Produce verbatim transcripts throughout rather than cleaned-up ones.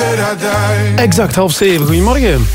Exact half zeven. Goedemorgen. Elke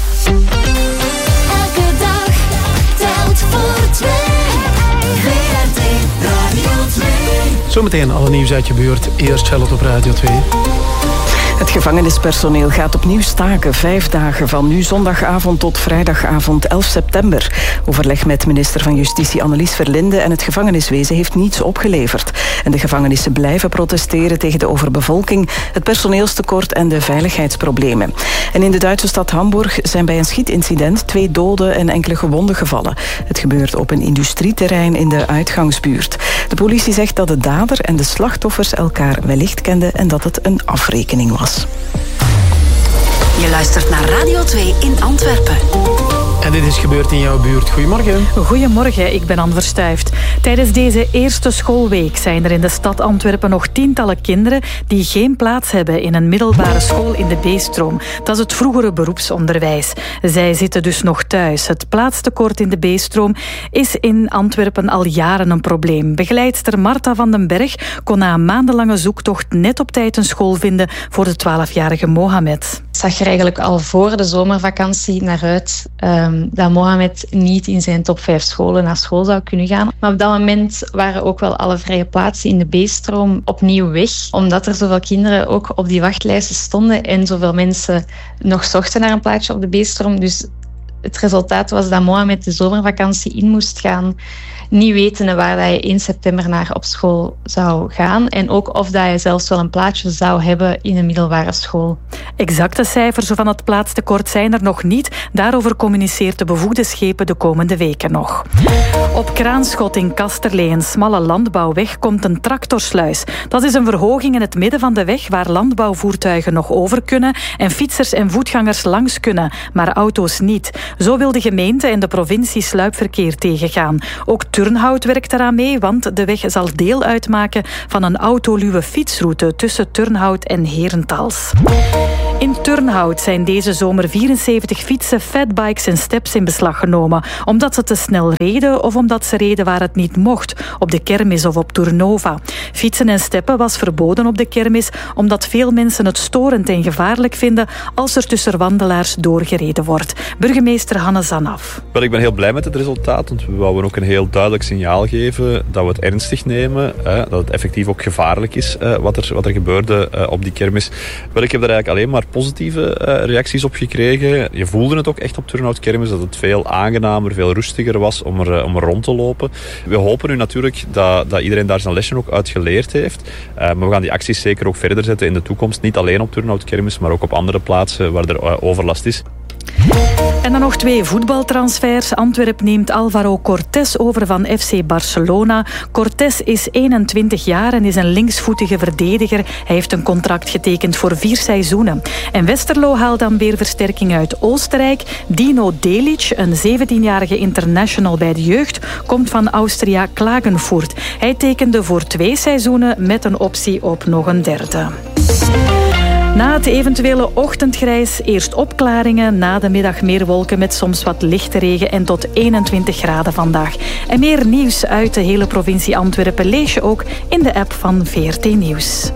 dag telt voor twee. V R T Radio twee. Zometeen alle nieuws uit je buurt. Eerst Charlotte op Radio twee. Het gevangenispersoneel gaat opnieuw staken. Vijf dagen van nu zondagavond tot vrijdagavond elf september. Overleg met minister van Justitie Annelies Verlinde en het gevangeniswezen heeft niets opgeleverd. En de gevangenissen blijven protesteren tegen de overbevolking, het personeelstekort en de veiligheidsproblemen. En in de Duitse stad Hamburg zijn bij een schietincident twee doden en enkele gewonden gevallen. Het gebeurt op een industrieterrein in de uitgangsbuurt. De politie zegt dat de dader en de slachtoffers elkaar wellicht kenden en dat het een afrekening was. Je luistert naar Radio twee in Antwerpen. En dit is gebeurd in jouw buurt. Goedemorgen. Goedemorgen, ik ben Anne Verstuyft. Tijdens deze eerste schoolweek zijn er in de stad Antwerpen nog tientallen kinderen die geen plaats hebben in een middelbare school in de B-stroom. Dat is het vroegere beroepsonderwijs. Zij zitten dus nog thuis. Het plaatstekort in de B-stroom is in Antwerpen al jaren een probleem. Begeleidster Marta van den Berg kon na een maandenlange zoektocht net op tijd een school vinden voor de twaalfjarige Mohamed. Ik zag er eigenlijk al voor de zomervakantie naar uit um, dat Mohamed niet in zijn top vijf scholen naar school zou kunnen gaan. Maar op dat moment waren ook wel alle vrije plaatsen in de B-stroom opnieuw weg. Omdat er zoveel kinderen ook op die wachtlijsten stonden en zoveel mensen nog zochten naar een plaatsje op de B-stroom. Dus het resultaat was dat Mohamed de zomervakantie in moest gaan, niet wetende waar hij één september naar op school zou gaan en ook of dat hij zelfs wel een plaatsje zou hebben in een middelbare school. Exacte cijfers van het plaatstekort zijn er nog niet. Daarover communiceert de bevoegde schepen de komende weken nog. Op Kraanschot in Kasterlee, een smalle landbouwweg, komt een tractorsluis. Dat is een verhoging in het midden van de weg waar landbouwvoertuigen nog over kunnen en fietsers en voetgangers langs kunnen, maar auto's niet. Zo wil de gemeente en de provincie sluipverkeer tegengaan. Ook Turnhout werkt eraan mee, want de weg zal deel uitmaken van een autoluwe fietsroute tussen Turnhout en Herentals. In Turnhout zijn deze zomer vierenzeventig fietsen, fatbikes en steps in beslag genomen. Omdat ze te snel reden of omdat ze reden waar het niet mocht, op de kermis of op Tournova. Fietsen en steppen was verboden op de kermis, omdat veel mensen het storend en gevaarlijk vinden als er tussen wandelaars doorgereden wordt. Burgemeester Hanne Zanaf. Wel, ik ben heel blij met het resultaat, want we wouden ook een heel duidelijk signaal geven dat we het ernstig nemen, hè, dat het effectief ook gevaarlijk is uh, wat, er, wat er gebeurde uh, op die kermis. Wel, ik heb daar eigenlijk alleen maar positieve uh, reacties op gekregen. Je voelde het ook echt op Turnhout Kermis, dat het veel aangenamer, veel rustiger was om er, uh, om er rond te lopen. We hopen nu natuurlijk dat, dat iedereen daar zijn lesje ook uit geleerd heeft. Uh, maar we gaan die acties zeker ook verder zetten in de toekomst. Niet alleen op Turnhout Kermis, maar ook op andere plaatsen waar er uh, overlast is. En dan nog twee voetbaltransfers. Antwerpen neemt Alvaro Cortés over van F C Barcelona. Cortés is eenentwintig jaar en is een linksvoetige verdediger. Hij heeft een contract getekend voor vier seizoenen. En Westerlo haalt dan weer versterking uit Oostenrijk. Dino Delic, een zeventienjarige international bij de jeugd, komt van Austria Klagenfurt. Hij tekende voor twee seizoenen met een optie op nog een derde. Na het eventuele ochtendgrijs eerst opklaringen, na de middag meer wolken met soms wat lichte regen en tot eenentwintig graden vandaag. En meer nieuws uit de hele provincie Antwerpen lees je ook in de app van V R T Nieuws.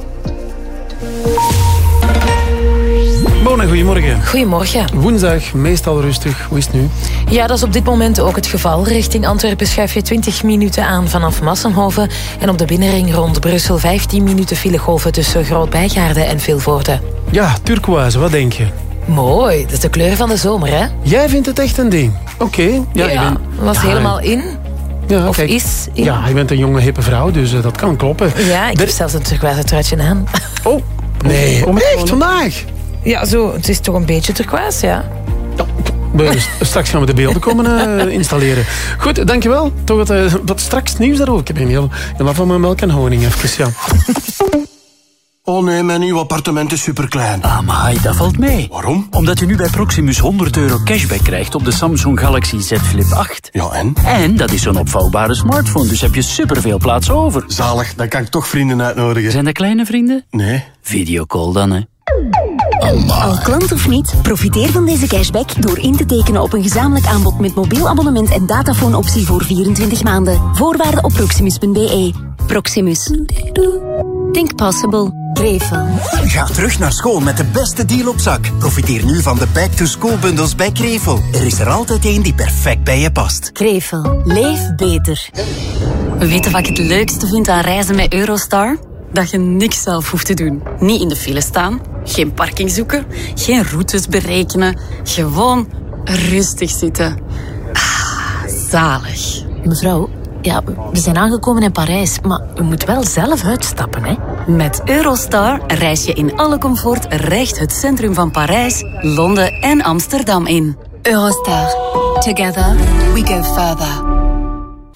Bona, goedemorgen. Goedemorgen. Woensdag, meestal rustig. Hoe is het nu? Ja, dat is op dit moment ook het geval. Richting Antwerpen schuif je twintig minuten aan vanaf Massenhoven. En op de binnenring rond Brussel vijftien minuten filegolven tussen Groot-Bijgaarden en Vilvoorde. Ja, turquoise, wat denk je? Mooi, dat is de kleur van de zomer, hè? Jij vindt het echt een ding? Oké. Okay. Ja, ja, ben... was ja, helemaal in. Ja, of kijk, is in. Ja, je bent een jonge, hippe vrouw, dus uh, dat kan kloppen. Ja, ik De... heb zelfs een turquoise truitje aan. Oh, nee. Oh, echt vandaag? Ja, zo, het is toch een beetje turquoise, ja. Ja, straks gaan we de beelden komen uh, installeren. Goed, dankjewel. Toch wat, uh, wat straks nieuws daarover. Ik heb een heel, heel van mijn melk en honing even, ja. Oh nee, mijn nieuw appartement is superklein. Amai, dat valt mee. Waarom? Omdat je nu bij Proximus honderd euro cashback krijgt op de Samsung Galaxy Z Flip acht. Ja, en? En dat is zo'n opvouwbare smartphone, dus heb je superveel plaats over. Zalig, dan kan ik toch vrienden uitnodigen. Zijn dat kleine vrienden? Nee. Videocall dan, hè. Amai. Al klant of niet, profiteer van deze cashback door in te tekenen op een gezamenlijk aanbod met mobiel abonnement en datafoonoptie voor vierentwintig maanden. Voorwaarden op proximus punt b e. Proximus. Think possible. Krevel. Ga terug naar school met de beste deal op zak. Profiteer nu van de back-to-school-bundels bij Krevel. Er is er altijd één die perfect bij je past. Krevel. Leef beter. Weet je wat ik het leukste vind aan reizen met Eurostar? Dat je niks zelf hoeft te doen. Niet in de file staan, geen parking zoeken, geen routes berekenen. Gewoon rustig zitten. Ah, zalig. Mevrouw, ja, we zijn aangekomen in Parijs, maar u moet wel zelf uitstappen, hè? Met Eurostar reis je in alle comfort recht het centrum van Parijs, Londen en Amsterdam in. Eurostar. Together we go further.